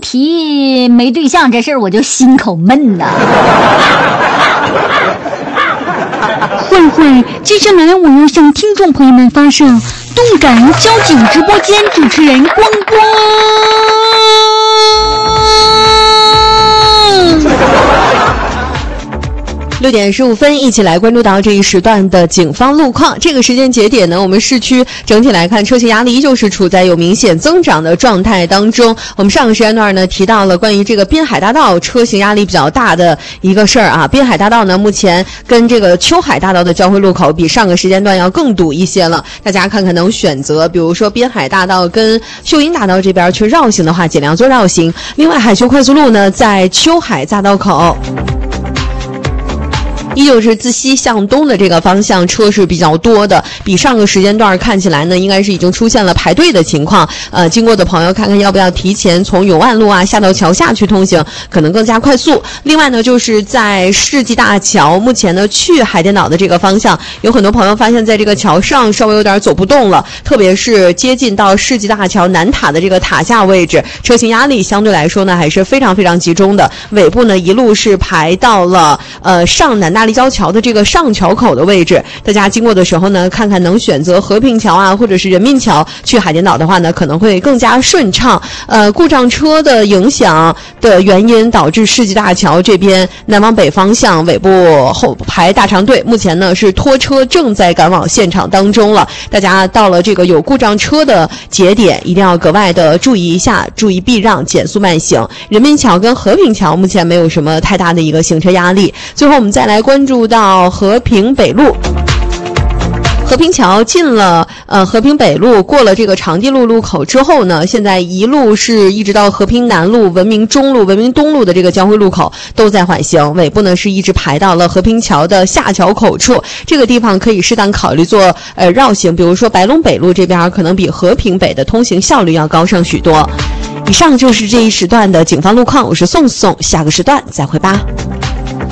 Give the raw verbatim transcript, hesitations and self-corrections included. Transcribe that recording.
提没对象这事儿，我就心口闷呐。 慧慧，接下来我要向听众朋友们发射动感交警直播间主持人光光。 六点十五分，一起来关注到这一时段的警方路况。这个时间节点呢，我们市区整体来看，车型压力依旧是处在有明显增长的状态当中。我们上个时间段呢提到了关于这个滨海大道车型压力比较大的一个事儿啊。滨海大道呢，目前跟这个秋海大道的交汇路口比上个时间段要更堵一些了。大家看看能选择，比如说滨海大道跟秀英大道这边去绕行的话，尽量做绕行。另外，海修快速路呢，在秋海匝道口。依旧是自西向东的这个方向车是比较多的，比上个时间段看起来呢，应该是已经出现了排队的情况。呃，经过的朋友看看要不要提前从永万路啊下到桥下去通行，可能更加快速。另外呢，就是在世纪大桥，目前呢去海淀岛的这个方向，有很多朋友发现在这个桥上稍微有点走不动了，特别是接近到世纪大桥南塔的这个塔下位置，车型压力相对来说呢还是非常非常集中的。尾部呢一路是排到了呃上南大立交桥的这个上桥口的位置，大家经过的时候呢，看看能选择和平桥啊，或者是人民桥去海淀岛的话呢，可能会更加顺畅。呃，故障车的影响的原因导致世纪大桥这边南往北方向尾部后排大长队，目前呢是拖车正在赶往现场当中了。大家到了这个有故障车的节点，一定要格外的注意一下，注意避让，减速慢行。人民桥跟和平桥目前没有什么太大的一个行车压力。最后我们再来关注到和平北路。和平桥进了呃和平北路，过了这个长地路路口之后呢，现在一路是一直到和平南路、文明中路、文明东路的这个交汇路口都在缓行，尾部呢是一直排到了和平桥的下桥口处，这个地方可以适当考虑做呃绕行，比如说白龙北路这边可能比和平北的通行效率要高上许多。以上就是这一时段的警方路况，我是宋宋，下个时段再会吧。